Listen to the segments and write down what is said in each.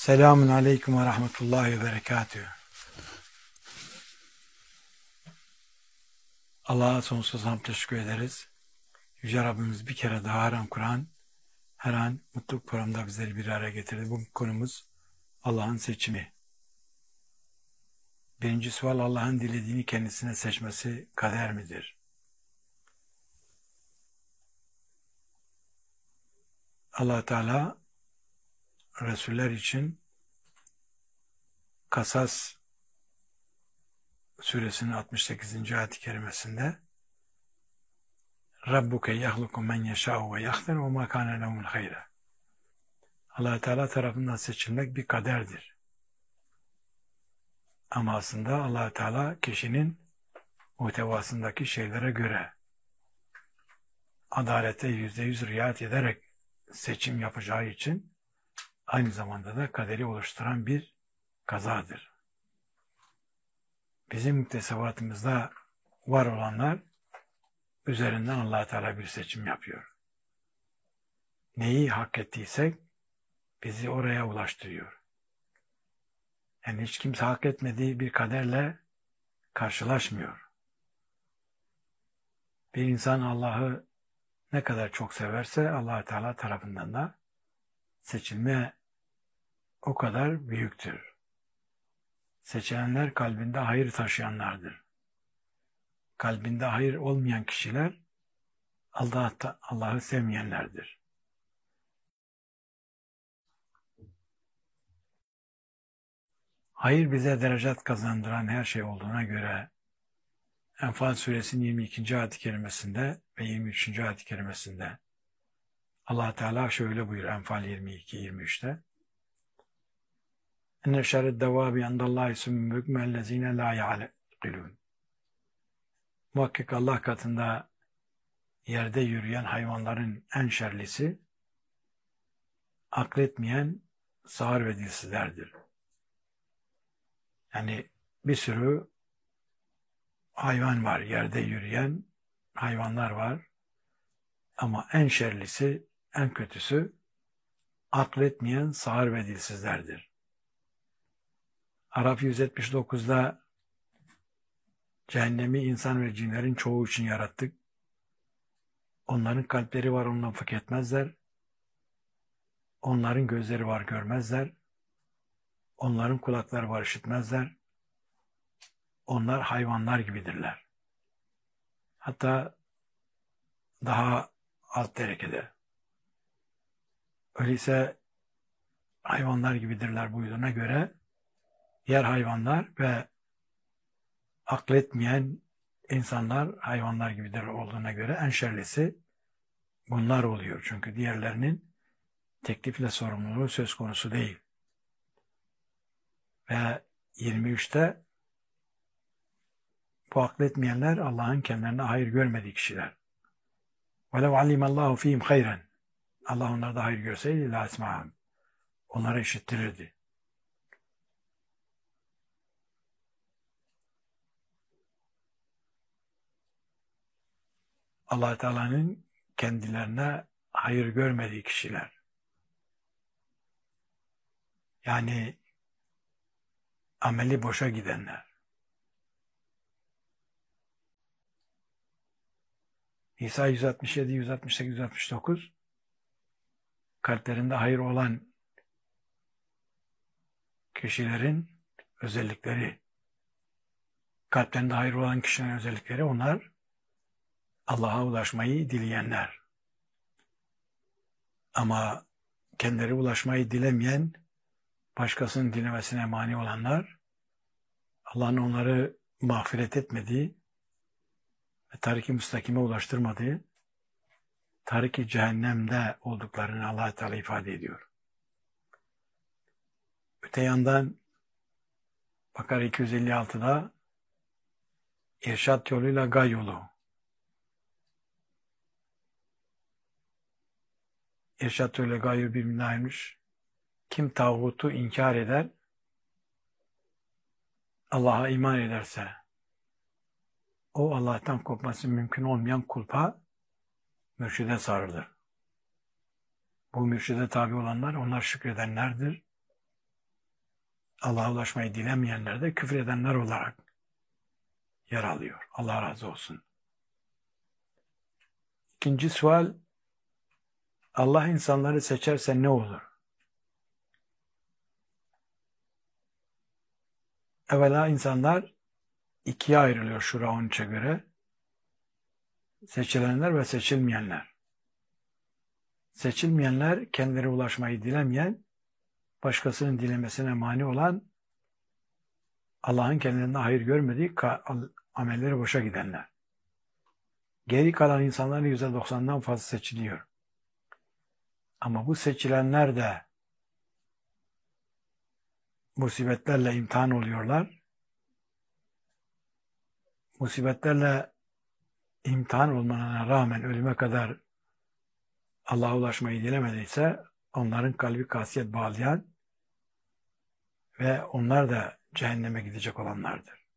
Selamun aleyküm ve rahmetullahi ve berekatühü. Allah'a sonsuz hamd teşekkür ederiz. Yüce Rabbimiz bir kere daha her an Kur'an, her an mutluluk programında bizleri bir araya getirdi. Bu konumuz Allah'ın seçimi. Birinci sual, Allah'ın dilediğini kendisine seçmesi kader midir? Allah Teala Resuller için Kasas suresinin 68. ayet-i kerimesinde Rabbuke yahluku men yeşâ'u ve yahtar ve mâ kâne lehumul hayra. Allah Teala tarafından seçilmek bir kaderdir. Ama aslında Allah Teala kişinin muhtevasındaki şeylere göre adalete %100 riayet ederek seçim yapacağı için aynı zamanda da kaderi oluşturan bir kazadır. Bizim müktesebatımızda var olanlar üzerinden Allah Teala bir seçim yapıyor. Neyi hak ettiysek bizi oraya ulaştırıyor. Yani hiç kimse hak etmediği bir kaderle karşılaşmıyor. Bir insan Allah'ı ne kadar çok severse Allah Teala tarafından da seçilme o kadar büyüktür. Seçilenler kalbinde hayır taşıyanlardır. Kalbinde hayır olmayan kişiler Allah'ı sevmeyenlerdir. Hayır bize derecat kazandıran her şey olduğuna göre Enfal suresinin 22. ayet-i kerimesinde ve 23. ayet-i kerimesinde Allah Teala şöyle buyuruyor Enfal 22-23'te İnne şerred devâbi endallâhi sümmü bükmellezîne lâ ya'qilûn. Muhakkak Allah katında yerde yürüyen hayvanların en şerlisi akletmeyen sağır ve dilsizlerdir. Yani bir sürü hayvan var, yerde yürüyen hayvanlar var. Ama en şerlisi, en kötüsü akletmeyen sağır ve dilsizlerdir. Araf 179'da cehennemi insan ve cinlerin çoğu için yarattık. Onların kalpleri var, ondan fark etmezler. Onların gözleri var, görmezler. Onların kulakları var, işitmezler. Onlar hayvanlar gibidirler. Hatta daha alt derecede. Öyleyse hayvanlar gibidirler buyduğuna göre diğer hayvanlar ve akletmeyen insanlar hayvanlar gibidir olduğuna göre en şerlisi bunlar oluyor. Çünkü diğerlerinin teklifle sorumluluğu söz konusu değil. Ve 23'te bu akletmeyenler Allah'ın kendilerine hayır görmediği kişiler. وَلَوْ عَلِمَ اللّٰهُ ف۪يهِمْ خَيْرًا. Allah onlarda hayır görseydi لَا اسْمَعَهُمْ. Onları işittirirdi. Allah Teala'nın kendilerine hayır görmediği kişiler. Yani ameli boşa gidenler. İsa 167, 168, 169 kalplerinde hayır olan kişilerin özellikleri, kalplerinde hayır olan kişilerin özellikleri onlar Allah'a ulaşmayı dileyenler. Ama kendileri ulaşmayı dilemeyen, başkasının dilemesine mani olanlar, Allah'ın onları mağfiret etmediği ve tarik-i müstakime ulaştırmadığı, tarik-i cehennemde olduklarını Allah Teala ifade ediyor. Öte yandan Bakara 256'da irşat yoluyla gay yolu, irşat yoluyla gay yolu birbirine ayrılmış. Kim tağutu inkar eder, Allah'a iman ederse, o Allah'tan kopması mümkün olmayan kulpa mürşide sarılır. Bu mürşide tabi olanlar, onlar şükredenlerdir. Allah'a ulaşmayı dilemeyenler de küfredenler olarak yer alıyor. Allah razı olsun. İkinci sual, Allah insanları seçerse ne olur? Evvela insanlar ikiye ayrılıyor Şura 13'e göre. Seçilenler ve seçilmeyenler. Seçilmeyenler kendileri ulaşmayı dilemeyen, başkasının dilemesine mani olan, Allah'ın kendilerinde hayır görmediği amelleri boşa gidenler. Geri kalan insanların %90'dan fazla seçiliyor. Ama bu seçilenler de musibetlerle imtihan oluyorlar. Musibetlerle imtihan olmalarına rağmen ölüme kadar Allah'a ulaşmayı dilemediyse onların kalbi kasiyet bağlayan ve onlar da cehenneme gidecek olanlardır.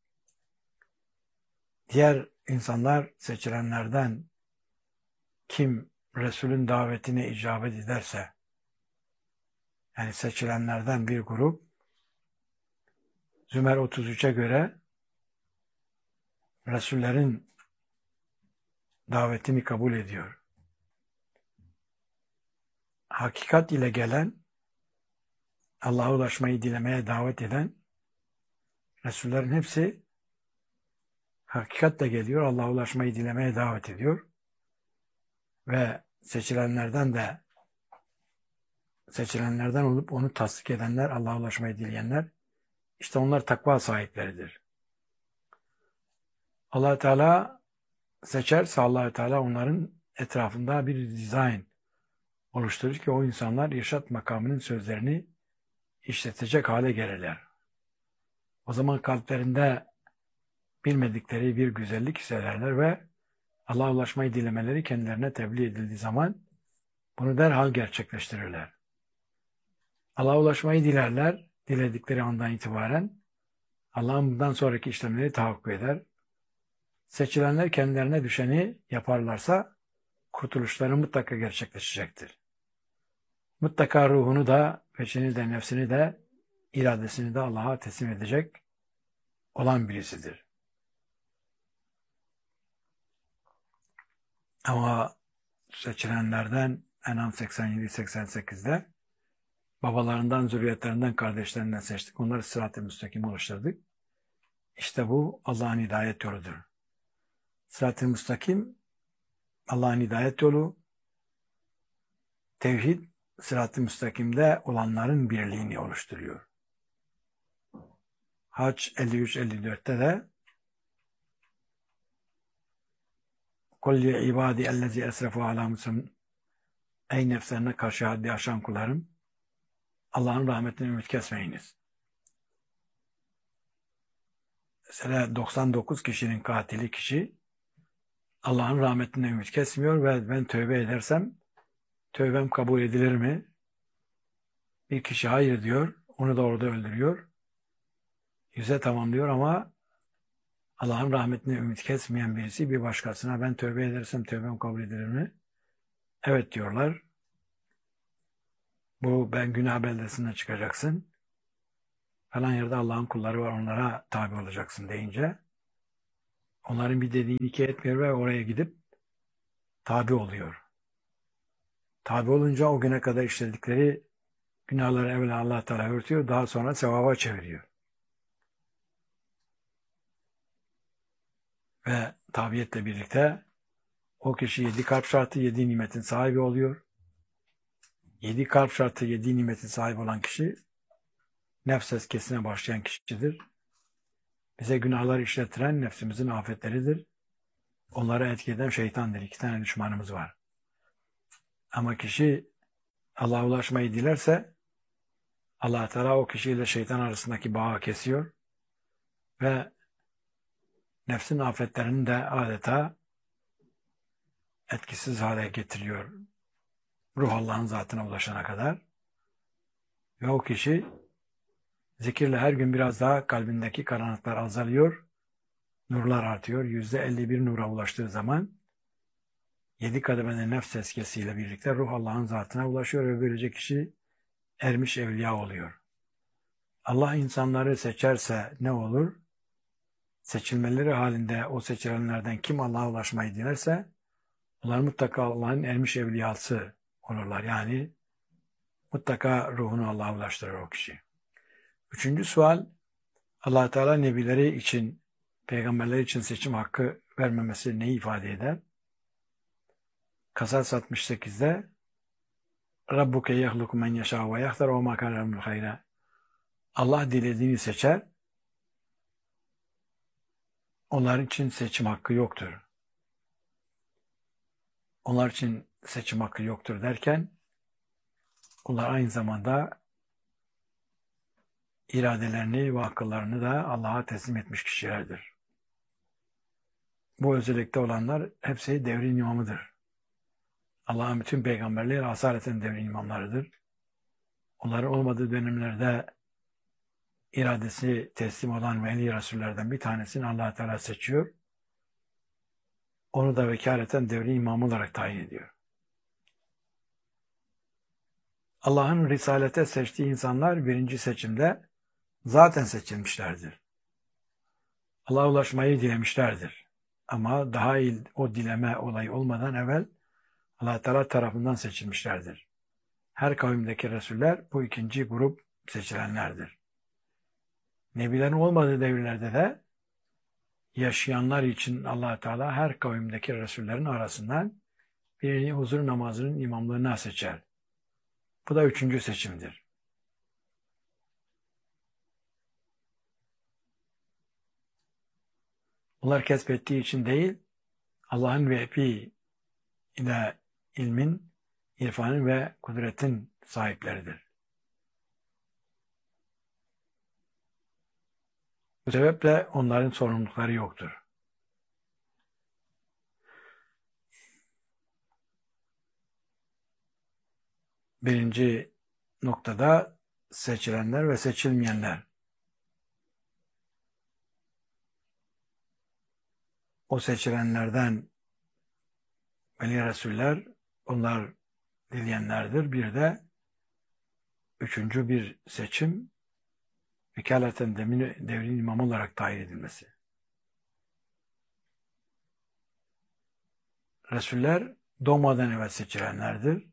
Diğer insanlar seçilenlerden kim Resul'ün davetine icabet ederse, yani seçilenlerden bir grup Zümer 33'e göre Resullerin davetini kabul ediyor. Hakikat ile gelen, Allah'a ulaşmayı dilemeye davet eden Resullerin hepsi hakikatle geliyor, Allah'a ulaşmayı dilemeye davet ediyor. Ve seçilenlerden olup onu tasdik edenler, Allah'a ulaşmayı dileyenler, işte onlar takva sahipleridir. Allah Teala seçerse Allah Teala onların etrafında bir dizayn oluşturur ki o insanlar irşat makamının sözlerini işletecek hale gelirler. O zaman kalplerinde bilmedikleri bir güzellik hissederler ve Allah'a ulaşmayı dilemeleri kendilerine tebliğ edildiği zaman bunu derhal gerçekleştirirler. Allah'a ulaşmayı dilerler, diledikleri andan itibaren Allah'ın bundan sonraki işlemleri tahakkuk eder. Seçilenler kendilerine düşeni yaparlarsa kurtuluşları mutlaka gerçekleşecektir. Mutlaka ruhunu da, peşini de, nefsini de, iradesini de Allah'a teslim edecek olan birisidir. Ama seçilenlerden En'am 87-88'de babalarından, zürriyetlerinden, kardeşlerinden seçtik. Onları sırat-ı müstakim oluşturduk. İşte bu Allah'ın hidayet yoludur. Sırat-ı müstakim Allah'ın hidayet yolu, tevhid sırat-ı müstakimde olanların birliğini oluşturuyor. Hac 53-54'te de "Kul li ibadi ellezî esrefu alâ muslim" Ey nefslerine karşı haddi aşan kullarım, Allah'ın rahmetinden ümit kesmeyiniz. Mesela 99 kişinin katili kişi Allah'ın rahmetinden ümit kesmiyor ve ben tövbe edersem tövbem kabul edilir mi? Bir kişi hayır diyor, onu da orada öldürüyor. 100'e tamamlıyor ama Allah'ın rahmetinden ümit kesmeyen birisi bir başkasına ben tövbe edersem tövbem kabul edilir mi? Evet diyorlar. Bu ben günah beldesinden çıkacaksın. Falan yerde Allah'ın kulları var, onlara tabi olacaksın deyince onların bir dediğini iki etmiyor ve oraya gidip tabi oluyor. Tabi olunca o güne kadar işledikleri günahları evvela Allah Teala örtüyor, daha sonra sevaba çeviriyor. Ve tabiyetle birlikte o kişi 7 kalp şartı, 7 nimetin sahibi oluyor. 7 kalp şartı, 7 nimetin sahibi olan kişi nefs eskesine başlayan kişidir. Bize günahlar işlettiren nefsimizin afetleridir. Onları etki eden şeytandır. 2 tane düşmanımız var. Ama kişi Allah'a ulaşmayı dilerse Allah Teala o kişiyle şeytan arasındaki bağı kesiyor ve nefsin afetlerini de adeta etkisiz hale getiriyor. Ruh Allah'ın zatına ulaşana kadar. Ve o kişi zikirle her gün biraz daha kalbindeki karanlıklar azalıyor, nurlar artıyor. %51 nura ulaştığı zaman 7 kademede nefs eskesiyle birlikte ruh Allah'ın zatına ulaşıyor ve böylece kişi ermiş evliya oluyor. Allah insanları seçerse ne olur? Seçilmeleri halinde o seçilenlerden kim Allah'a ulaşmayı dilerse onlar mutlaka Allah'ın ermiş evliyası olurlar. Yani mutlaka ruhunu Allah'a ulaştırır o kişi. Üçüncü sual, Allah Teala nebileri için, peygamberler için seçim hakkı vermemesi neyi ifade eder? Kasas 68'de Rabbuke yehluku men yeşâ ve yahtar ve mâ kâne lehumul hayra. Allah dilediğini seçer. Onlar için seçim hakkı yoktur. Onlar için seçim hakkı yoktur derken onlar aynı zamanda iradelerini ve akıllarını da Allah'a teslim etmiş kişilerdir. Bu özellikte olanlar hepsi devrin imamıdır. Allah'ın bütün peygamberleri asaleten devrin imamlarıdır. Onların olmadığı dönemlerde iradesi teslim olan veli Resullerden bir tanesini Allah Teala seçiyor. Onu da vekaleten devrin imamı olarak tayin ediyor. Allah'ın risalete seçtiği insanlar birinci seçimde zaten seçilmişlerdir. Allah'a ulaşmayı dilemişlerdir. Ama daha iyi o dileme olayı olmadan evvel Allah Teala tarafından seçilmişlerdir. Her kavimdeki Resuller bu ikinci grup seçilenlerdir. Nebilerin olmadığı devirlerde de yaşayanlar için Allah Teala her kavimdeki Resullerin arasından birini huzur namazının imamlığına seçer. Bu da üçüncü seçimdir. Bunlar kesbettiği için değil, Allah'ın vehbi ile ilmin, irfanın ve kudretin sahipleridir. Bu sebeple onların sorumlulukları yoktur. Birinci noktada seçilenler ve seçilmeyenler. O seçilenlerden veli Resuller, onlar dileyenlerdir. Bir de üçüncü bir seçim, vekaleten devrin imamı olarak tayin edilmesi. Resuller doğmadan evvel seçilenlerdir.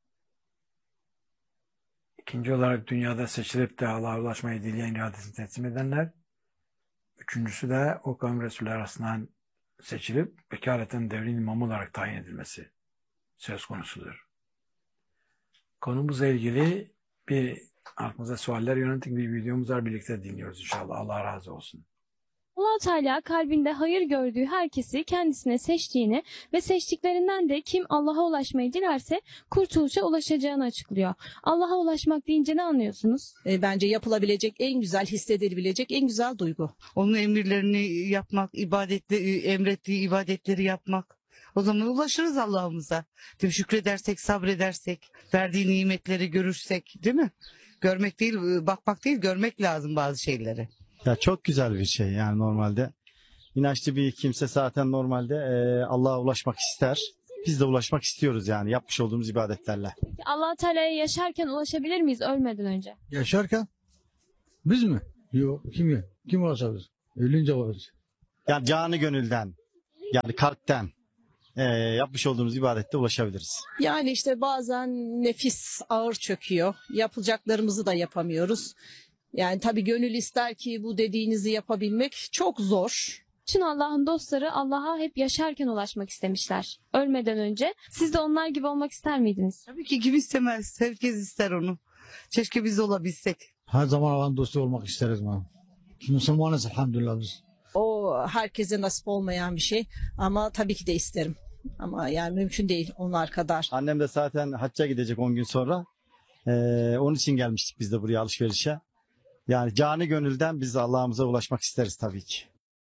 İkinci olarak dünyada seçilip de Allah'a ulaşmayı dileyen iradesini teslim edenler. Üçüncüsü de o kavim Resuller arasından seçilip vekaleten devrin imamı olarak tayin edilmesi söz konusudur. Konumuzla ilgili aklımıza sualler yönelik bir videomuz var. Birlikte dinliyoruz inşallah. Allah razı olsun. Allah Teala kalbinde hayır gördüğü herkesi kendisine seçtiğini ve seçtiklerinden de kim Allah'a ulaşmayı dilerse kurtuluşa ulaşacağını açıklıyor. Allah'a ulaşmak deyince ne anlıyorsunuz? Bence yapılabilecek en güzel, hissedilebilecek en güzel duygu. Onun emirlerini yapmak, emrettiği ibadetleri yapmak. O zaman ulaşırız Allah'ımıza. Değil mi? Şükredersek, sabredersek, verdiği nimetleri görürsek, değil mi? Görmek değil, bakmak değil, görmek lazım bazı şeyleri. Ya çok güzel bir şey yani normalde. İnançlı bir kimse zaten normalde Allah'a ulaşmak ister. Biz de ulaşmak istiyoruz yani yapmış olduğumuz ibadetlerle. Peki Allah Teala'ya yaşarken ulaşabilir miyiz ölmeden önce? Yaşarken biz mi? Yok. Kim ulaşabilir? Ölünce ulaşır. Yani canı gönülden, yani kalpten yapmış olduğumuz ibadette ulaşabiliriz. Yani işte bazen nefis ağır çöküyor. Yapılacaklarımızı da yapamıyoruz. Yani tabii gönül ister ki bu dediğinizi yapabilmek çok zor. Bütün Allah'ın dostları Allah'a hep yaşarken ulaşmak istemişler. Ölmeden önce. Siz de onlar gibi olmak ister miydiniz? Tabii ki kim istemez, herkes ister onu. Keşke biz de olabilsek. Her zaman Allah'ın dostu olmak isteriz ben. Müslümanız elhamdülillah biz. O herkese nasip olmayan bir şey ama tabii ki de isterim. Ama yani mümkün değil onlar kadar. Annem de zaten hacca gidecek 10 gün sonra. Onun için gelmiştik biz de buraya alışverişe. Yani canı gönülden biz Allah'ımıza ulaşmak isteriz tabii ki.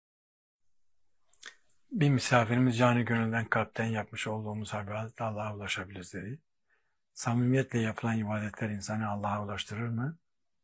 Bir misafirimiz canı gönülden kalpten yapmış olduğumuz ibadetle Allah'a ulaşabiliriz dedi. Samimiyetle yapılan ibadetler insanı Allah'a ulaştırır mı?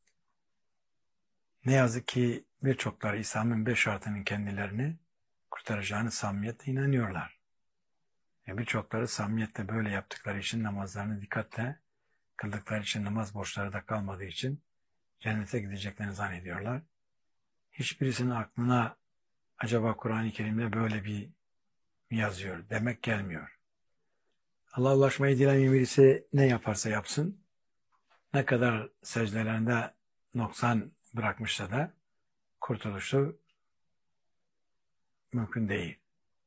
Ne yazık ki birçokları İslam'ın 5 şartının kendilerini kurtaracağını samimiyetle inanıyorlar. Birçokları samimiyetle böyle yaptıkları için namazlarını dikkatle kıldıkları için namaz borçları da kalmadığı için cennete gideceklerini zannediyorlar. Hiçbirisinin aklına acaba Kur'an-ı Kerim'de böyle bir yazıyor demek gelmiyor. Allah'a ulaşmayı dilemeyen birisi ne yaparsa yapsın, ne kadar secdelerinde noksan bırakmışsa da kurtuluşu mümkün değil.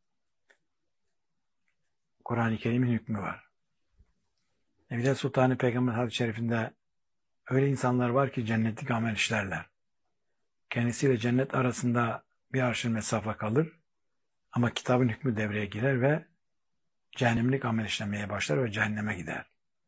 Kur'an-ı Kerim'in hükmü var. Nebiler Sultanı Peygamber hadis-i şerifinde öyle insanlar var ki cennetlik amel işlerler. Kendisiyle cennet arasında bir arşın mesafe kalır ama kitabın hükmü devreye girer ve cehennemlik amel işlemeye başlar ve cehenneme gider.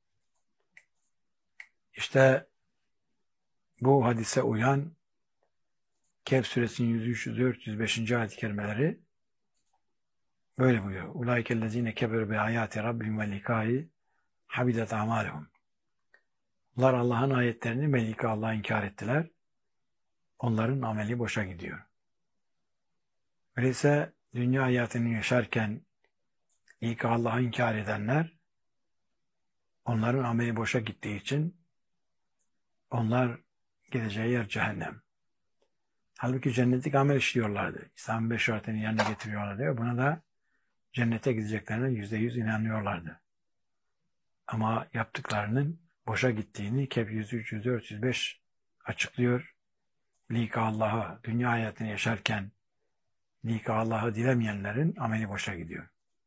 İşte bu hadise uyan Kehf suresinin 103, 104, 105. ayet-i kerimeleri böyle buyuruyor. Ulaikellezine keberu bi ayati rabbihim ve likâhi habidet amalehum. Bunlar Allah'ın ayetlerini melike Allah'a inkar ettiler. Onların ameli boşa gidiyor. Öyleyse dünya hayatını yaşarken ilk Allah'ı inkar edenler, onların ameli boşa gittiği için onlar gideceği yer cehennem. Halbuki cennetlik amel işliyorlardı. İslam'ın 5 şartını yerine getiriyorlardı ve buna da cennete gideceklerine %100 inanıyorlardı. Ama yaptıklarının boşa gittiğini Kehf 103, 104, 105 açıklıyor. Lika Allah'a, dünya hayatını yaşarken lika Allah'ı dilemeyenlerin ameli boşa gidiyor.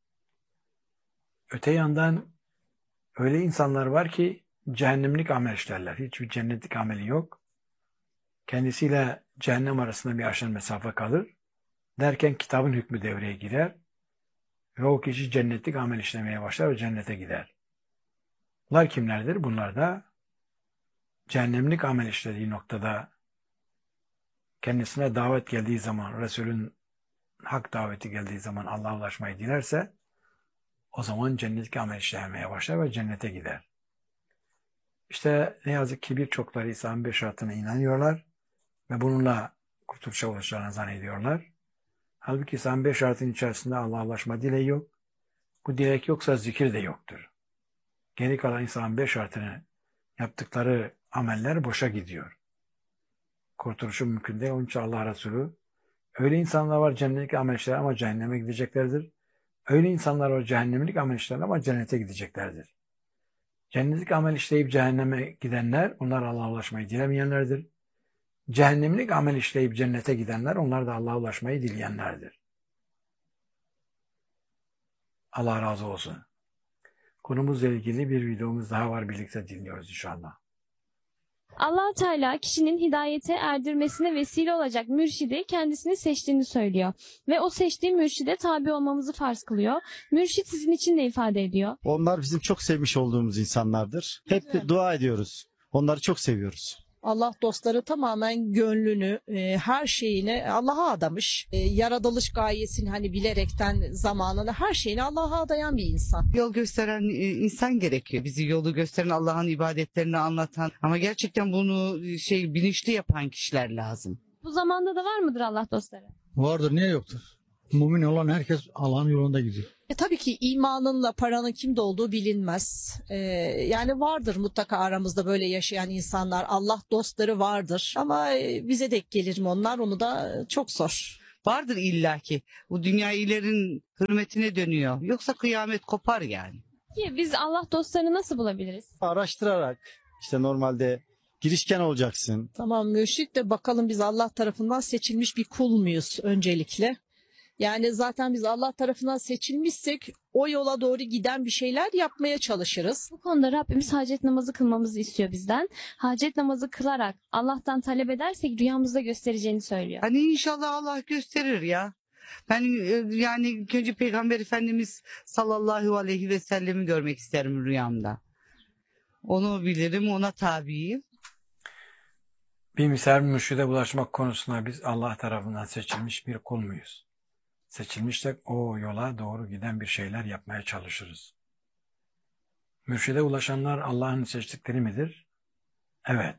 Öte yandan öyle insanlar var ki cehennemlik amel işlerler. Hiçbir cennetlik ameli yok. Kendisiyle cehennem arasında bir arşın mesafe kalır. Derken kitabın hükmü devreye girer. Ve o kişi cennetlik amel işlemeye başlar ve cennete gider. Bunlar kimlerdir? Bunlar da cehennemlik amel işlediği noktada kendisine davet geldiği zaman, Resul'ün hak daveti geldiği zaman Allah'a ulaşmayı dilerse o zaman cennetlik amel işlemeye başlar ve cennete gider. İşte ne yazık ki birçokları İsa'nın 5 şartına inanıyorlar ve bununla kurtuluşa ulaşacağını zannediyorlar. Halbuki İsa'nın 5 şartının içerisinde Allah'a ulaşma dileği yok. Bu dilek yoksa zikir de yoktur. Geri kalan İsa'nın 5 şartını yaptıkları ameller boşa gidiyor. Kurtuluşu mümkün değil. Onun için Allah Resulü öyle insanlar var cennetlik amel işler ama cehenneme gideceklerdir. Öyle insanlar var cehennemlik amel işler ama cennete gideceklerdir. Cennetlik amel işleyip cehenneme gidenler, onlar Allah'a ulaşmayı dilemeyenlerdir. Cehennemlik amel işleyip cennete gidenler, onlar da Allah'a ulaşmayı dileyenlerdir. Allah razı olsun. Konumuzla ilgili bir videomuz daha var, birlikte dinliyoruz inşallah. Allah Teala kişinin hidayete erdirmesine vesile olacak mürşidi kendisini seçtiğini söylüyor ve o seçtiği mürşide tabi olmamızı farz kılıyor. Mürşit sizin için ne ifade ediyor? Onlar bizim çok sevmiş olduğumuz insanlardır. Hep dua ediyoruz. Onları çok seviyoruz. Allah dostları tamamen gönlünü, her şeyini Allah'a adamış. Yaratılış gayesini hani bilerekten zamanını, her şeyini Allah'a adayan bir insan. Yol gösteren insan gerekiyor. Bizi yolu gösteren, Allah'ın ibadetlerini anlatan ama gerçekten bunu bilinçli yapan kişiler lazım. Bu zamanda da var mıdır Allah dostları? Vardır, niye yoktur? Mümin olan herkes Allah'ın yolunda gidiyor. Tabii ki imanınla paranın kimde olduğu bilinmez. Yani vardır mutlaka aramızda böyle yaşayan insanlar. Allah dostları vardır. Ama bize denk gelir mi onlar, onu da çok zor. Vardır illaki. Bu dünya iyilerin hürmetine dönüyor. Yoksa kıyamet kopar yani. Ki biz Allah dostlarını nasıl bulabiliriz? Araştırarak işte normalde girişken olacaksın. Tamam, mürşit de bakalım biz Allah tarafından seçilmiş bir kul muyuz öncelikle? Yani zaten biz Allah tarafından seçilmişsek o yola doğru giden bir şeyler yapmaya çalışırız. Bu konuda Rabbimiz hacet namazı kılmamızı istiyor bizden. Hacet namazı kılarak Allah'tan talep edersek rüyamızda göstereceğini söylüyor. Hani inşallah Allah gösterir ya. Ben yani ilk önce Peygamber Efendimiz sallallahu aleyhi ve sellemi görmek isterim rüyamda. Onu bilirim, ona tabiyim. Bir misal mürşide ulaşmak konusunda biz Allah tarafından seçilmiş bir kul muyuz? Seçilmişsek o yola doğru giden bir şeyler yapmaya çalışırız. Mürşide ulaşanlar Allah'ın seçtikleri midir? Evet.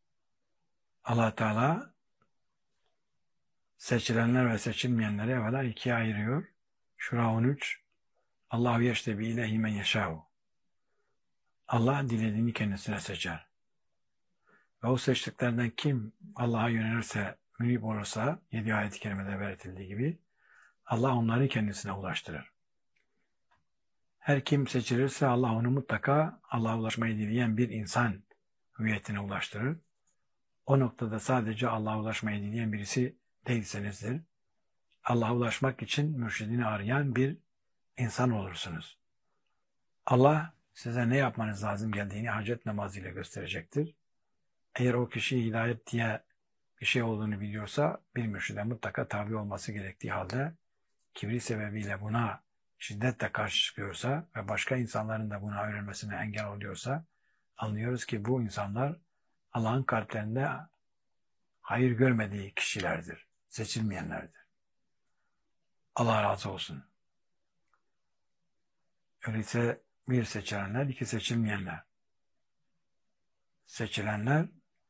Allah Teala seçilenler ve seçilmeyenleri evvela ikiye ayırıyor. Şura 13. Allahu yeştebi ileyhi men yeşâhu. Allah dilediğini kendisine seçer. Ve o seçtiklerinden kim Allah'a yönelirse, münib olursa 7 ayet-i kerimede belirtildiği gibi Allah onları kendisine ulaştırır. Her kim seçilirse Allah onu mutlaka Allah'a ulaşmayı dileyen bir insan hüviyetine ulaştırır. O noktada sadece Allah'a ulaşmayı dileyen birisi değilsenizdir. Allah'a ulaşmak için mürşidini arayan bir insan olursunuz. Allah size ne yapmanız lazım geldiğini hacet namazıyla gösterecektir. Eğer o kişi hidayet diye bir şey olduğunu biliyorsa bir mürşide mutlaka tabi olması gerektiği halde kibri sebebiyle buna şiddetle karşı çıkıyorsa ve başka insanların da buna öğrenmesine engel oluyorsa anlıyoruz ki bu insanlar Allah'ın kalplerinde hayır görmediği kişilerdir, seçilmeyenlerdir. Allah razı olsun. Öyleyse bir seçilenler, iki seçilmeyenler. Seçilenler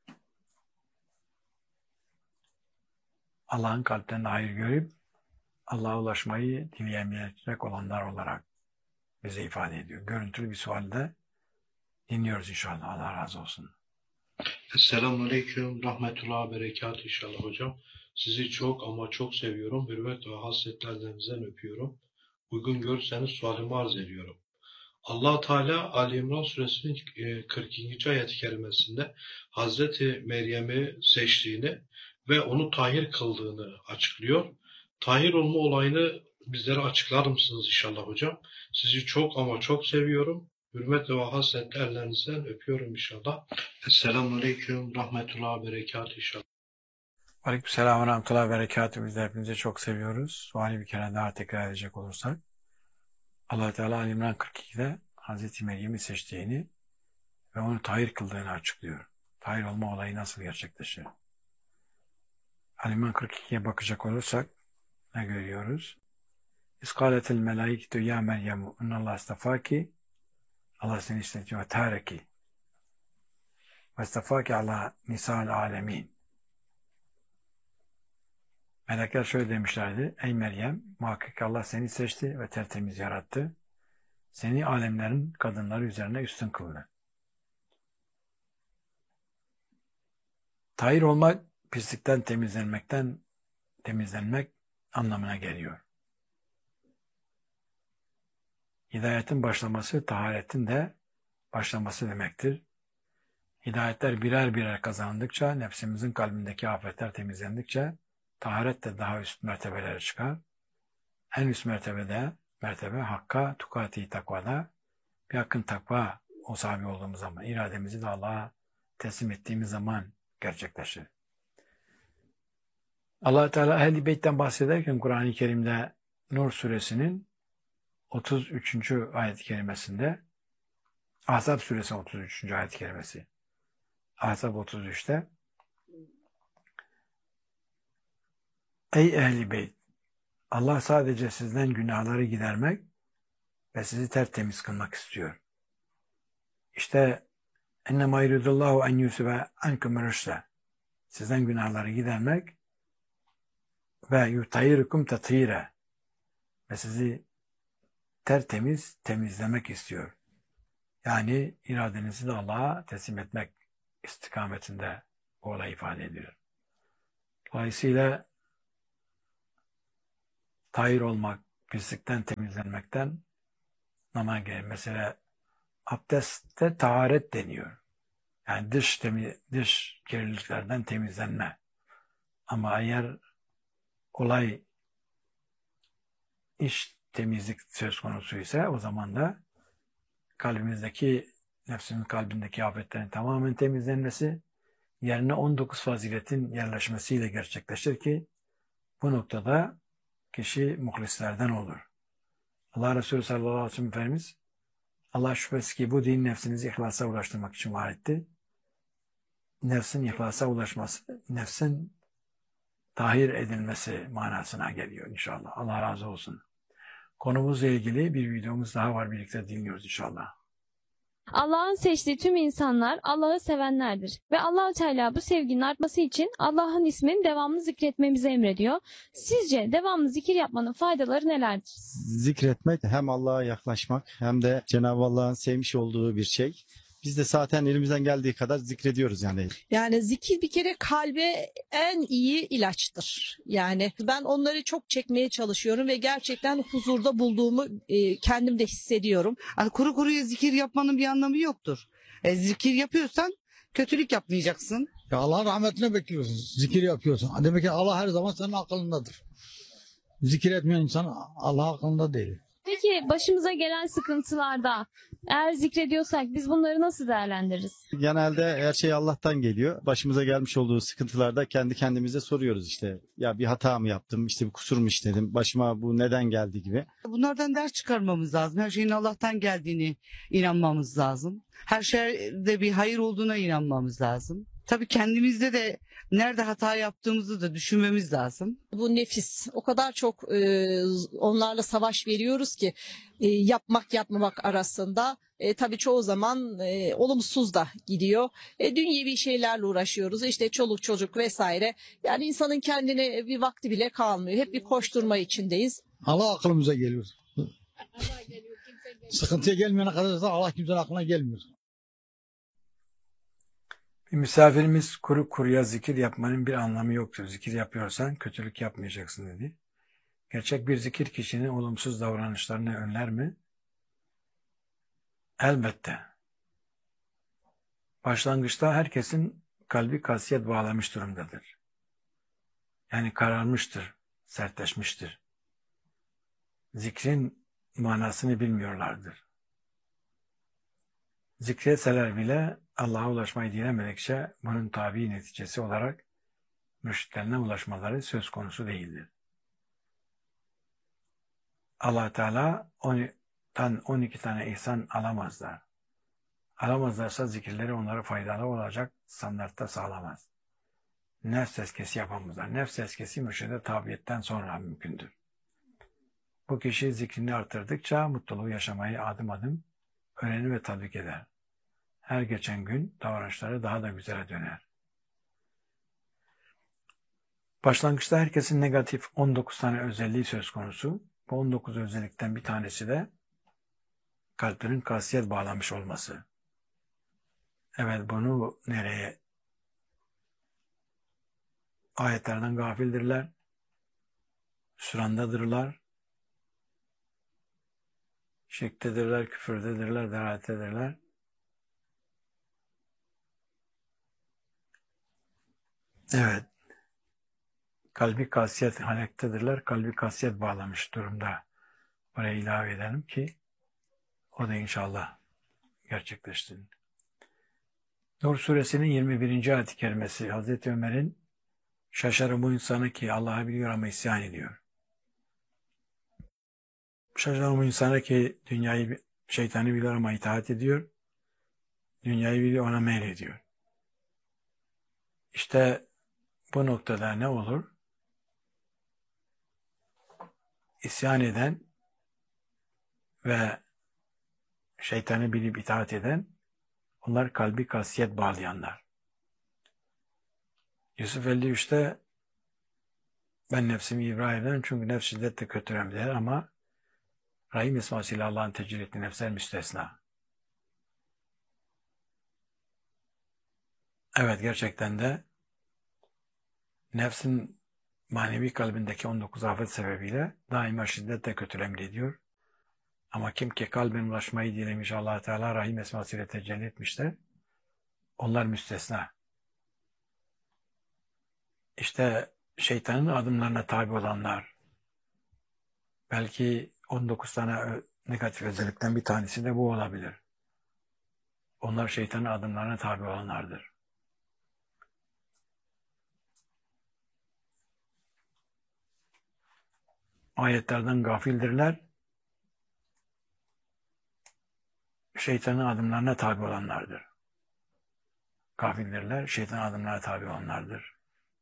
Allah'ın kalplerinde hayır görüp Allah'a ulaşmayı dileyemeyecek olanlar olarak bize ifade ediyor. Görüntülü bir sualde dinliyoruz inşallah. Allah razı olsun. Selamünaleyküm, rahmetullah, berekat inşallah hocam. Sizi çok ama çok seviyorum. Hürmet ve hasretlerinizden öpüyorum. Uygun görürseniz sualimi arz ediyorum. Allah Teala Ali İmran suresinin 42. ayet-i kerimesinde Hazreti Meryem'i seçtiğini ve onu tahir kıldığını açıklıyor. Tahir olma olayını bizlere açıklar mısınız inşallah hocam? Sizi çok ama çok seviyorum. Hürmet ve hasretle ellerinizden öpüyorum inşallah. Selamünaleyküm, rahmetullah, berekat inşallah. Aleykümselam ve rahmetullah ve berekatuhu. Biz de hepinizi çok seviyoruz. Suali bir kere daha tekrar edecek olursak. Allah Teala Ali İmran 42'de Hazreti Meryem'i seçtiğini ve onu tahir kıldığını açıklıyor. Tahir olma olayı nasıl gerçekleşir? Ali İmran 42'ye bakacak olursak ne görüyoruz? İskâletil melâiketu ya Meryem innallâh istefâki, Allah seni istedi ve târeki ve istefâki ala nisâ'l âlemîn. Melekler şöyle demişlerdi: ey Meryem, muhakkak Allah seni seçti ve tertemiz yarattı. Seni alemlerin kadınları üzerine üstün kıldı. Tahir olmak, pislikten temizlenmek anlamına geliyor. Hidayetin başlaması, taharetin de başlaması demektir. Hidayetler birer birer kazanıldıkça, nefsimizin kalbindeki afetler temizlendikçe, taharet de daha üst mertebelere çıkar. En üst mertebe hakka, tukati takvada, bir hakkın takva o sahibi olduğumuz zaman, irademizi de Allah'a teslim ettiğimiz zaman gerçekleşir. Allah Teala Ehl-i Beyt'ten bahsederken Kur'an-ı Kerim'de Nur suresinin 33. ayet-i kerimesinde, Ahzab suresi 33. ayet-i kerimesi, Ahzab 33'te, ey Ehl-i Beyt, Allah sadece sizden günahları gidermek ve sizi tertemiz kılmak istiyor. İşte ennemâ yuridullahu en yusibe ankum rüşle, sizden günahları gidermek ve yutayyirukum tathîre, ve sizi tertemiz temizlemek istiyor. Yani iradenizi de Allah'a teslim etmek istikametinde bu olay ifade ediyor. Dolayısıyla tahir olmak, pislikten temizlenmekten anlamına gelir. Mesela abdestte taharet deniyor. Yani dış kirliliklerden temizlenme. Ama eğer olay iç temizlik söz konusu ise o zaman da kalbimizdeki, nefsimizin kalbindeki afetlerin tamamen temizlenmesi, yerine 19 faziletin yerleşmesiyle gerçekleşir ki bu noktada kişi muhlislerden olur. Allah Resulü sallallahu aleyhi ve sellem Efendimiz, Allah şüphesiz ki bu din nefsinizi ihlasa ulaştırmak için var etti. Nefsin ihlasa ulaşması, nefsin tahir edilmesi manasına geliyor inşallah. Allah razı olsun. Konumuzla ilgili bir videomuz daha var. Birlikte dinliyoruz inşallah. Allah'ın seçtiği tüm insanlar Allah'ı sevenlerdir. Ve Allah-u Teala bu sevginin artması için Allah'ın ismini devamlı zikretmemizi emrediyor. Sizce devamlı zikir yapmanın faydaları nelerdir? Zikretmek hem Allah'a yaklaşmak hem de Cenab-ı Allah'ın sevmiş olduğu bir şey. Biz de zaten elimizden geldiği kadar zikrediyoruz yani. Yani zikir bir kere kalbe en iyi ilaçtır. Yani ben onları çok çekmeye çalışıyorum ve gerçekten huzurda bulduğumu kendim de hissediyorum. Hani kuru kuruya zikir yapmanın bir anlamı yoktur. Zikir yapıyorsan kötülük yapmayacaksın. Ya Allah'ın rahmetine bekliyorsun. Zikir yapıyorsun. Demek ki Allah her zaman senin aklındadır. Zikir etmeyen insan Allah aklında değil. Peki başımıza gelen sıkıntılarda eğer zikrediyorsak biz bunları nasıl değerlendiririz? Genelde her şey Allah'tan geliyor. Başımıza gelmiş olduğu sıkıntılarda kendi kendimize soruyoruz işte. Ya bir hata mı yaptım, işte bir kusur mu işledim, başıma bu neden geldi gibi. Bunlardan ders çıkarmamız lazım. Her şeyin Allah'tan geldiğini inanmamız lazım. Her şeyde bir hayır olduğuna inanmamız lazım. Tabii kendimizde de nerede hata yaptığımızı da düşünmemiz lazım. Bu nefis o kadar çok onlarla savaş veriyoruz ki yapmak yapmamak arasında tabii çoğu zaman olumsuz da gidiyor. Dünyevi şeylerle uğraşıyoruz işte çoluk çocuk vesaire. Yani insanın kendine bir vakti bile kalmıyor. Hep bir koşturma içindeyiz. Allah aklımıza geliyor. Sıkıntıya gelmeyene kadar da Allah kimsenin aklına gelmiyor. Bir misafirimiz kuru kuruya zikir yapmanın bir anlamı yoktur. Zikir yapıyorsan kötülük yapmayacaksın dedi. Gerçek bir zikir kişinin olumsuz davranışlarını önler mi? Elbette. Başlangıçta herkesin kalbi kasiyet bağlamış durumdadır. Yani kararmıştır, sertleşmiştir. Zikrin manasını bilmiyorlardır. Zikretseler bile Allah'a ulaşmayı dilemedikçe bunun tabii neticesi olarak mürşitlerine ulaşmaları söz konusu değildir. Allah Teala 12 tane ihsan alamazlar. Alamazlarsa zikirleri onlara faydalı olacak standartta sağlamaz. Nefs tezkiyesi yapamazlar. Nefs tezkiyesi mürşide tabiyetten sonra mümkündür. Bu kişi zikrini artırdıkça mutluluğu yaşamayı adım adım öğrenir ve tatbik eder. Her geçen gün davranışları daha da güzele döner. Başlangıçta herkesin negatif 19 tane özelliği söz konusu. Bu 19 özellikten bir tanesi de kalplerin kasiyet bağlamış olması. Evet, bunu nereye? Ayetlerden gafildirler, sürandadırlar, şirktedirler, küfürdedirler, delalettedirler. Evet, kalbi kasiyet halektedirler, kalbi kasiyet bağlamış durumda. Buraya ilave edelim ki o da inşallah gerçekleşsin. Nur suresinin 21. ayet-i kerimesi Hazreti Ömer'in şaşarım bu insanı ki Allah'ı biliyor ama isyan ediyor. Şaşarım bu insanı ki dünyayı, şeytanı biliyor ama itaat ediyor. Dünyayı biliyor ona meylediyor. İşte bu noktada ne olur? İsyan eden ve şeytanı bilip itaat eden, onlar kalbi kasiyet bağlayanlar. Yusuf 53'te ben nefsimi ibra ederim çünkü nefs şiddetle kötürüm der ama Rahim ismasıyla Allah'ın tecrübe ettiği nefsler müstesna. Evet, gerçekten de nefsin manevi kalbindeki 19 afet sebebiyle daima şiddetle kötülem ediyor. Ama kim ki kalben ulaşmayı dilemiş Allah Teala Rahim esmasıyla tecelli etmişler, onlar müstesna. İşte şeytanın adımlarına tabi olanlar, belki 19 tane negatif özellikten bir tanesi de bu olabilir. Onlar şeytanın adımlarına tabi olanlardır. Ayetlerden gafildirler, şeytanın adımlarına tabi olanlardır. Gafildirler, şeytanın adımlarına tabi olanlardır.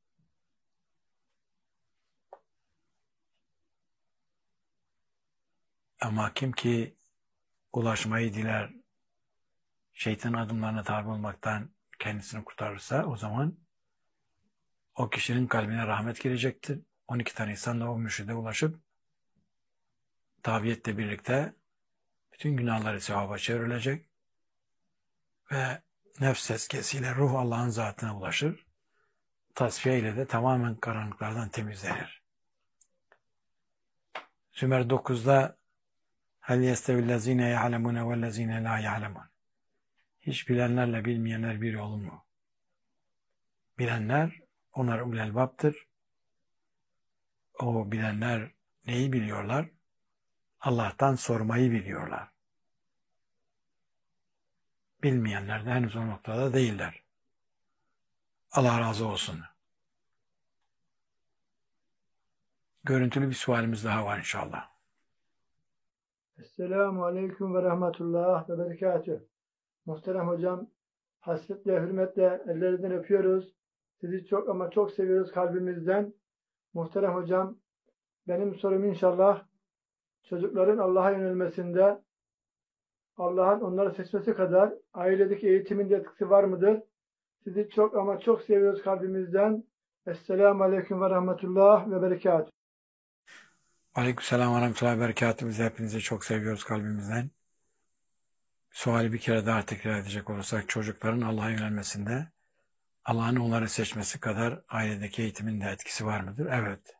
Ama kim ki ulaşmayı diler, şeytanın adımlarına tabi olmaktan kendisini kurtarırsa o zaman o kişinin kalbine rahmet girecektir. 12 tane insan da o mürşide ulaşıp tabiyetle birlikte bütün günahları sevaba çevrilecek ve nefs tezkiyesiyle ruh Allah'ın zatına ulaşır. Tasfiye ile de tamamen karanlıklardan temizlenir. Sümer 9'da hel yestevillezine ya'lemune vellezine la ya'lemun. Hiç bilenlerle bilmeyenler bir olur mu? Bilenler onlar ulul elbaptır. O bilenler neyi biliyorlar? Allah'tan sormayı biliyorlar. Bilmeyenler de henüz o noktada değiller. Allah razı olsun. Görüntülü bir sualimiz daha var inşallah. Esselamu Aleyküm ve Rahmetullah ve Berekatüh. Muhterem hocam, hasretle, hürmetle ellerinizden öpüyoruz. Sizi çok ama çok seviyoruz kalbimizden. Muhterem hocam, benim sorum inşallah çocukların Allah'a yönelmesinde Allah'ın onları seçmesi kadar ailedeki eğitimin de etkisi var mıdır? Sizi çok ama çok seviyoruz kalbimizden. Esselamu Aleyküm ve Rahmetullah ve Berekatüh. Aleykümselam ve rahmetullahi ve berekatuhu. Biz hepinizi çok seviyoruz kalbimizden. Suali bir kere daha tekrar edecek olursak, çocukların Allah'a yönelmesinde Allah'ın onları seçmesi kadar ailedeki eğitimin de etkisi var mıdır? Evet.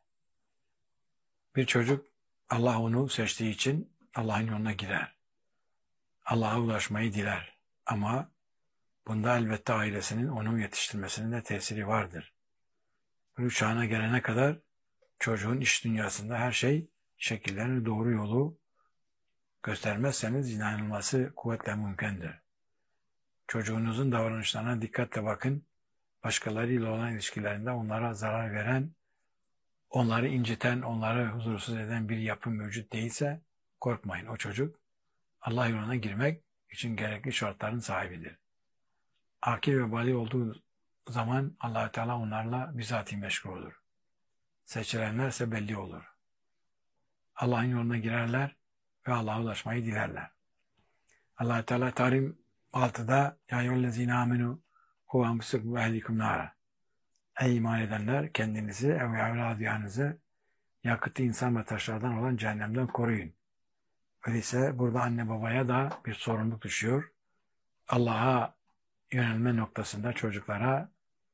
Bir çocuk Allah onu seçtiği için Allah'ın yoluna girer. Allah'a ulaşmayı diler. Ama bunda elbette ailesinin onu yetiştirmesinin de tesiri vardır. Bu çağına gelene kadar çocuğun iş dünyasında her şey şekillerini, doğru yolu göstermezseniz inanılması kuvvetle mümkündür. Çocuğunuzun davranışlarına dikkatle bakın. Başkalarıyla olan ilişkilerinde onlara zarar veren, onları inciten, onları huzursuz eden bir yapı mevcut değilse korkmayın. O çocuk Allah yoluna girmek için gerekli şartların sahibidir. Akil ve bali olduğu zaman Allah-u Teala onlarla bizatihi meşgul olur. Seçilenlerse belli olur. Allah'ın yoluna girerler ve Allah'a ulaşmayı dilerler. Allah-u Teala Tahrim 6'da Ya eyyühellezine amenu ku enfusakum ve ehlikum nara. Ey iman edenler, kendinizi ve evladınızı yakıtı insan ve taşlardan olan cehennemden koruyun. Öyleyse burada anne babaya da bir sorumluluk düşüyor. Allah'a yönelme noktasında çocuklara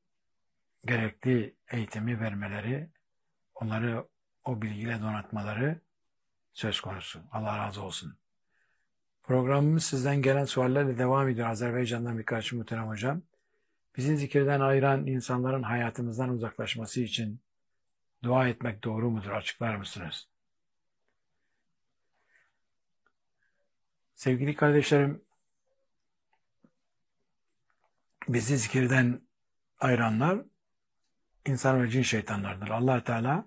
gerekli eğitimi vermeleri, onları o bilgiyle donatmaları söz konusu. Allah razı olsun. Programımız sizden gelen suallerle devam ediyor. Azerbaycan'dan birkaç muhterem hocam. Bizi zikirden ayıran insanların hayatımızdan uzaklaşması için dua etmek doğru mudur? Açıklar mısınız? Sevgili kardeşlerim, bizi zikirden ayıranlar insan ve cin şeytanlardır. Allah Teala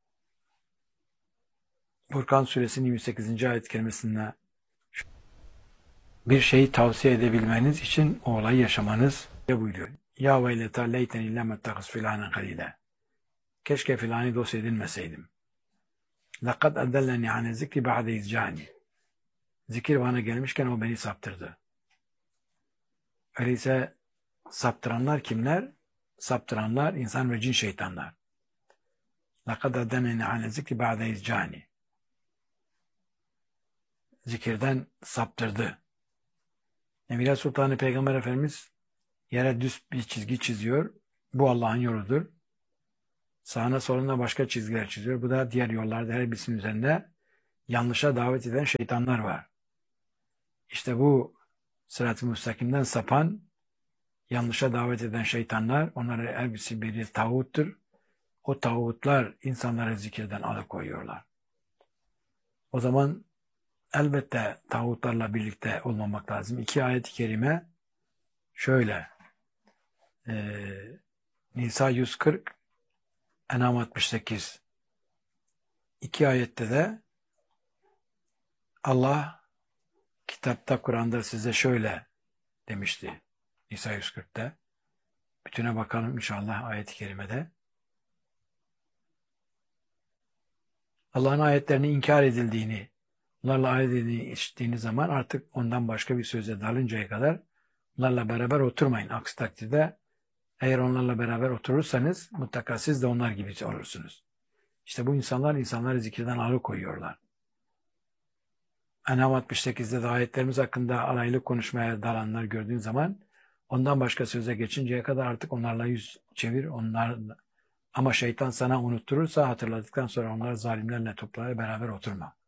Furkan suresinin 28. ayet kerimesinde bir şeyi tavsiye edebilmeniz için o olayı yaşamanız buyuruyor. Ya veyleta leyten illa mettakhis filanen halile. Keşke filanı dost edinmeseydim. Lekad edelleni ane zikri ba'de izcani. Zikir bana gelmişken o beni saptırdı. Öyleyse saptıranlar kimler? Saptıranlar insan ve cin şeytanlar. Lekad edelleni ane zikri ba'de izcani. Zikirden saptırdı. Nebiler Sultanı Peygamber Efendimiz yere düz bir çizgi çiziyor. Bu Allah'ın yoludur. Sağına soluna başka çizgiler çiziyor. Bu da diğer yollarda her birisinin üzerinde yanlışa davet eden şeytanlar var. İşte bu sırat-ı müstakimden sapan, yanlışa davet eden şeytanlar, onların her birisi bir tağuttur. O tağutlar insanları zikirden alıkoyuyorlar. O zaman elbette tağutlarla birlikte olmamak lazım. 2 ayet-i kerime şöyle. Nisa 140, En'am 68. 2 ayette de Allah kitapta, Kur'an'da size şöyle demişti. Nisa 140'te. Bütüne bakalım inşallah ayet-i kerimede. Allah'ın ayetlerini inkar edildiğini, onlarla ayet edildiğiniz zaman artık ondan başka bir söze dalıncaya kadar onlarla beraber oturmayın. Aksi takdirde eğer onlarla beraber oturursanız mutlaka siz de onlar gibi olursunuz. İşte bu insanları zikirden alıkoyuyorlar. En'am 68'de de ayetlerimiz hakkında alaylı konuşmaya dalanlar gördüğün zaman Ondan başka söze geçinceye kadar artık onlarla yüz çevir. Ama şeytan sana unutturursa hatırladıktan sonra onları zalimlerle toplaya beraber oturma.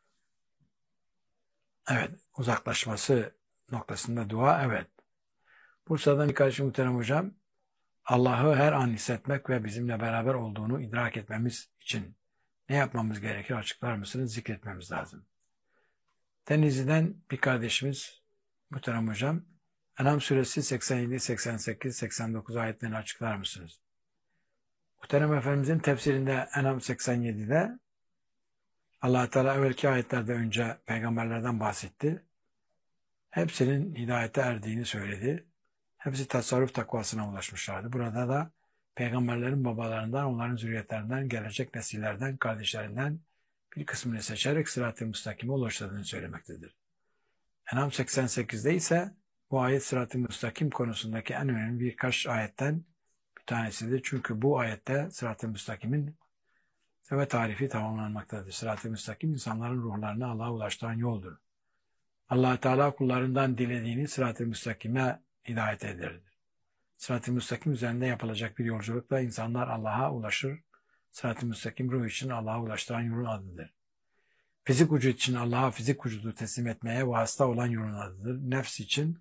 Evet, uzaklaşması noktasında dua, evet. Bursa'dan bir kardeşim muhterem hocam, Allah'ı her an hissetmek ve bizimle beraber olduğunu idrak etmemiz için ne yapmamız gerekir açıklar mısınız? Zikretmemiz lazım. Denizli'den bir kardeşimiz muhterem hocam, En'am suresi 87, 88, 89 ayetlerini açıklar mısınız? Muhterem Efendimizin tefsirinde En'am 87'de Allah Teala evvelki ayetlerde önce peygamberlerden bahsetti. Hepsinin hidayete erdiğini söyledi. Hepsi tasarruf takvasına ulaşmışlardı. Burada da peygamberlerin babalarından, onların zürriyetlerinden, gelecek nesillerden, kardeşlerinden bir kısmını seçerek sırat-ı müstakime ulaştığını söylemektedir. En'am 88'de ise bu ayet sırat-ı müstakim konusundaki en önemli birkaç ayetten bir tanesidir. Çünkü bu ayette sırat-ı müstakimin ve tarifi tamamlanmaktadır. Sırat-ı müstakim insanların ruhlarını Allah'a ulaştıran yoldur. Allah Teala kullarından dilediğini sırat-ı müstakime hidayet eder. Sırat-ı müstakim üzerinde yapılacak bir yolculukla insanlar Allah'a ulaşır. Sırat-ı müstakim ruh için Allah'a ulaştıran yolun adıdır. Fizik vücut için Allah'a fizik vücudu teslim etmeye vasıta olan yolun adıdır. Nefs için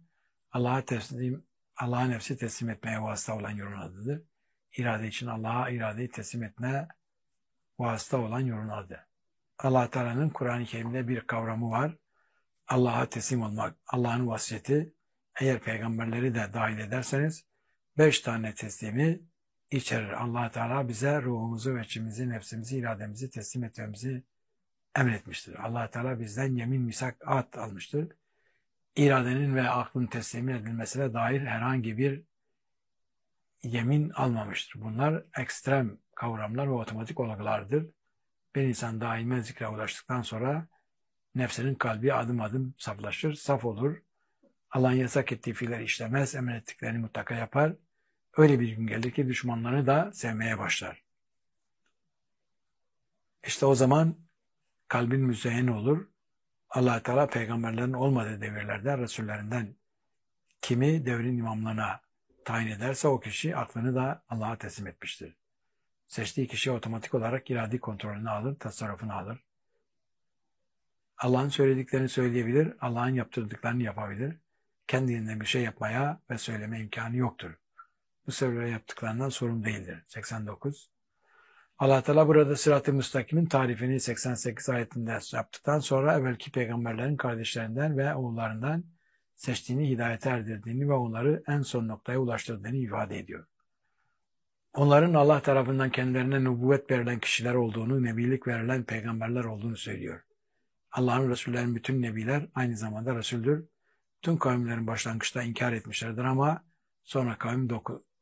Allah'a nefsi teslim etmeye vasıta olan yolun adıdır. İrade için Allah'a iradeyi teslim etmeye vasıta olan yolun adı. Allah Teala'nın Kur'an-ı Kerim'de bir kavramı var. Allah'a teslim olmak, Allah'ın vasiyeti, eğer peygamberleri de dahil ederseniz 5 tane teslimi içerir. Allah Teala bize ruhumuzu ve içimizi, nefsimizi, irademizi teslim etmemizi emretmiştir. Allah Teala bizden yemin, misak, ahd almıştır. İradenin ve aklın teslim edilmesine dair herhangi bir yemin almamıştır. Bunlar ekstrem kavramlar ve otomatik olgulardır. Bir insan daime zikre ulaştıktan sonra nefsinin kalbi adım adım saflaşır, saf olur. Allah'ın yasak ettiği fiilleri işlemez, emrettiklerini mutlaka yapar. Öyle bir gün gelir ki düşmanlarını da sevmeye başlar. İşte o zaman kalbin müzeyyen olur. Allah Teala peygamberlerin olmadığı devirlerde Resullerinden kimi devrin imamlığına tayin ederse o kişi aklını da Allah'a teslim etmiştir. Seçtiği kişi otomatik olarak iradi kontrolünü alır, tasarrufunu alır. Allah'ın söylediklerini söyleyebilir, Allah'ın yaptırdıklarını yapabilir. Kendiliğinden bir şey yapmaya ve söyleme imkanı yoktur. Bu sebeple yaptıklarından sorumlu değildir. 89. Allah Teala burada sırat-ı müstakimin tarifini 88 ayetinde yaptıktan sonra evvelki peygamberlerin kardeşlerinden ve oğullarından seçtiğini, hidayete erdirdiğini ve onları en son noktaya ulaştırdığını ifade ediyor. Onların Allah tarafından kendilerine nübüvvet verilen kişiler olduğunu, nebilik verilen peygamberler olduğunu söylüyor. Allah'ın Resullerin bütün nebiler aynı zamanda Resul'dür. Tüm kavimlerin başlangıçta inkar etmişlerdir ama sonra kavmin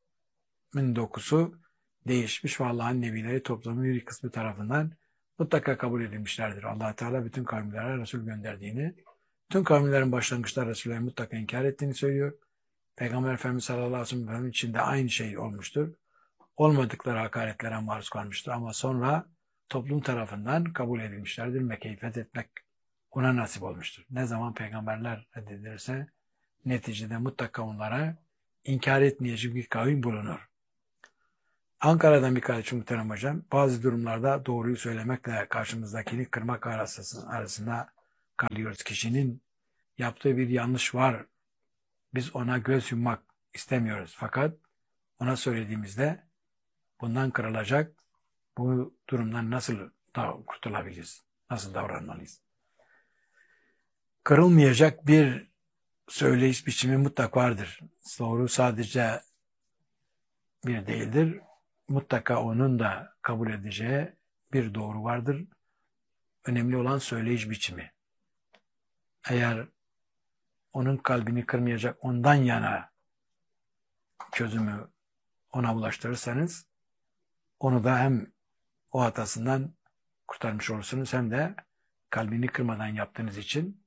dokusu değişmiş ve Allah'ın nebileri toplumun bir kısmı tarafından mutlaka kabul edilmişlerdir. Allah Teala bütün kavimlere Resul gönderdiğini, tüm kavimlerin başlangıçta Resulleri mutlaka inkar ettiğini söylüyor. Peygamber Efendimiz sallallahu aleyhi ve sellem için de aynı şey olmuştur. Olmadıkları hakaretlere maruz kalmıştır ama sonra toplum tarafından kabul edilmişlerdir. Mekke'yi fethetmek ona nasip olmuştur. Ne zaman peygamberler reddedilirse neticede mutlaka onlara inkar etmeyecek bir kavim bulunur. Ankara'dan bir kardeşim muhterem hocam, bazı durumlarda doğruyu söylemekle karşımızdakini kırmak arasında kalıyoruz. Kişinin yaptığı bir yanlış var. Biz ona göz yummak istemiyoruz. Fakat ona söylediğimizde bundan kırılacak, bu durumdan nasıl kurtulabiliriz? Nasıl davranmalıyız? Kırılmayacak bir söyleyiş biçimi mutlaka vardır. Doğru sadece bir değildir. Mutlaka onun da kabul edeceği bir doğru vardır. Önemli olan söyleyiş biçimi. Eğer onun kalbini kırmayacak ondan yana çözümü ona ulaştırırsanız onu da hem o hatasından kurtarmış olursunuz hem de kalbini kırmadan yaptığınız için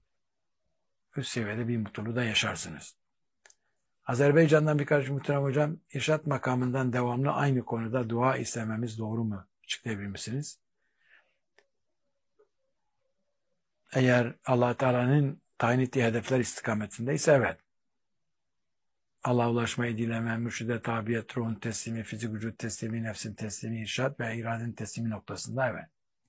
üst seviyede bir mutluluğu da yaşarsınız. Azerbaycan'dan birkaç muhterem hocam, irşat makamından devamlı aynı konuda dua istememiz doğru mu? Açıklayabilir misiniz? Eğer Allah Teala'nın tayin ettiği hedefler istikametindeyse evet. Allah'a ulaşmayı dileme, mürşide tabiyet, ruhun teslimi, fizik vücut teslimi, nefsin teslimi, irşad ve iradenin teslimi noktasında evet.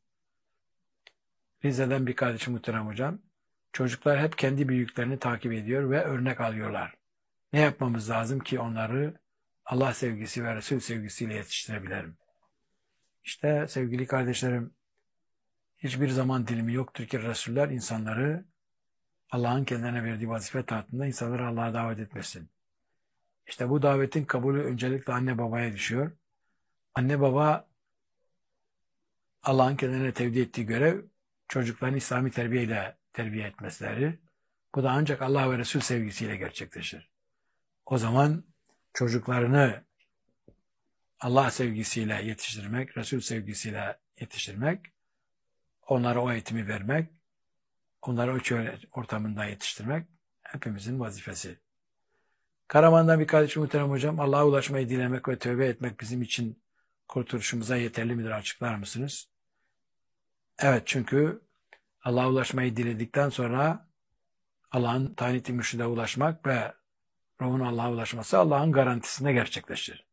Rize'den bir kardeşim muhterem hocam. Çocuklar hep kendi büyüklerini takip ediyor ve örnek alıyorlar. Ne yapmamız lazım ki onları Allah sevgisi ve Resul sevgisiyle yetiştirebilirim? İşte sevgili kardeşlerim, hiçbir zaman dilimi yoktur ki Resuller insanları Allah'ın kendilerine verdiği vazife tahtında insanları Allah'a davet etmesin. İşte bu davetin kabulü öncelikle anne babaya düşüyor. Anne baba Allah'ın kendilerine tevdi ettiği görev çocukların İslami terbiyeyle terbiye etmesileri. Bu da ancak Allah ve Resul sevgisiyle gerçekleşir. O zaman çocuklarını Allah sevgisiyle yetiştirmek, Resul sevgisiyle yetiştirmek, onlara o eğitimi vermek, onları o köy ortamında yetiştirmek hepimizin vazifesi. Karaman'dan bir kardeşim muhterem hocam, Allah'a ulaşmayı dilemek ve tövbe etmek bizim için kurtuluşumuza yeterli midir, açıklar mısınız? Evet, çünkü Allah'a ulaşmayı diledikten sonra Allah'ın tayin ettiği mürşide ulaşmak ve ruhun Allah'a ulaşması Allah'ın garantisinde gerçekleşir.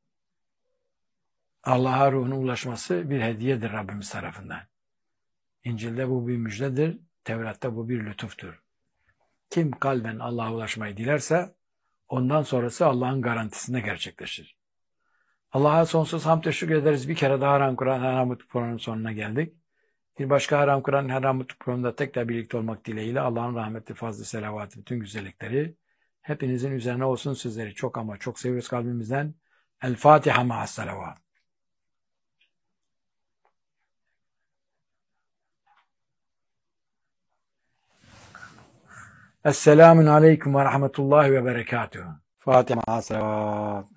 Allah'a ruhun ulaşması bir hediyedir Rabbimiz tarafından. İncil'de bu bir müjdedir, Tevrat'ta bu bir lütuftur. Kim kalben Allah'a ulaşmayı dilerse ondan sonrası Allah'ın garantisinde gerçekleşir. Allah'a sonsuz hamd teşekkür ederiz. Bir kere daha Haram Kur'an Haramut programının sonuna geldik. Bir başka Haram Kur'an Haramut programında tekrar birlikte olmak dileğiyle Allah'ın rahmeti, fazlı, selavatı, bütün güzellikleri hepinizin üzerine olsun. Sizleri çok ama çok seviyoruz kalbimizden. El Fatiha ma'as salavat. Esselamun aleyküm ve rahmetullahi ve berekatuhu. Fatiha ma'as salavat.